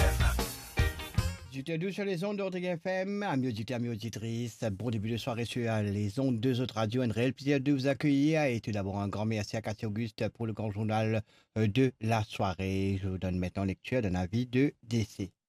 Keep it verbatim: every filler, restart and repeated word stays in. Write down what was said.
J'étais deux sur les ondes d'Ordre F M, amis auditeurs, amis auditrices. Bon début de soirée sur euh, les ondes deux autres radios. Un réel plaisir de vous accueillir. Et tout d'abord, un grand merci à Cathy Auguste pour le grand journal euh, de la soirée. Je vous donne maintenant lecture d'un avis de décès.